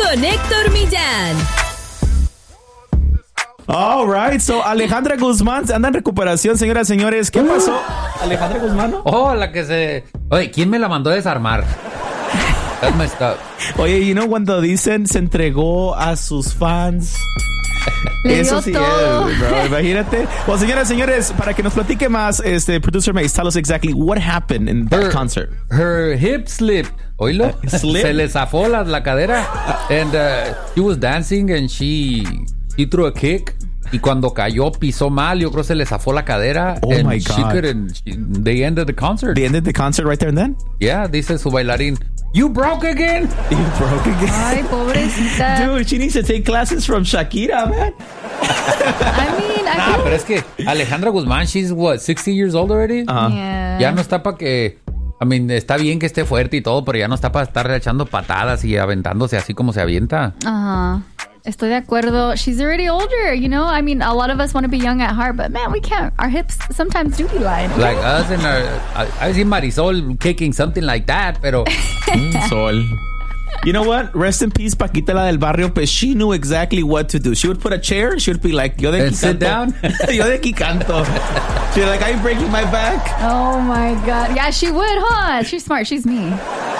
con Héctor Millán. All right, so Alejandra Guzmán anda en recuperación, señoras y señores. ¿Qué pasó? ¿Alejandra Guzmán? ¿No? Oh, la que se... Oye, ¿quién me la mandó a desarmar? That's messed up. Oye, you know, cuando dicen se entregó a sus fans... Le Eso dio sí todo. es, bro. Imagínate. Well, señoras y señores, para que nos platique más, producer Mace, tell us exactly what happened in that concert. Her hip slipped. Oílo. Slip? Se le zafó la cadera. And she was dancing and she threw a kick. Y cuando cayó, pisó mal. Yo creo que se le zafó la cadera. Oh, and my she God. couldn't. They ended the concert. They ended the concert right there and then? Yeah, dice su bailarín. You broke again? You broke again. Ay, pobrecita. Dude, she needs to take classes from Shakira, man. I mean, I Nah, feel- pero es que Alejandra Guzmán, she's what, 60 years old already? Yeah. Ya no está para que... I mean, está bien que esté fuerte y todo, pero ya no está para estar echando patadas y aventándose así como se avienta. Ajá. Estoy de acuerdo. She's already older, you know? I mean, a lot of us want to be young at heart, but man, we can't. Our hips sometimes do be lying. Like us and I see Marisol kicking something like that, pero... Sol. You know what? Rest in peace, Paquita la del barrio, but she knew exactly what to do. She would put a chair and she would be like, yo de aquí And sit canto. down? Yo de aquí canto. She's like, are you breaking my back? Oh my God. Yeah, she would, huh? She's smart. She's me.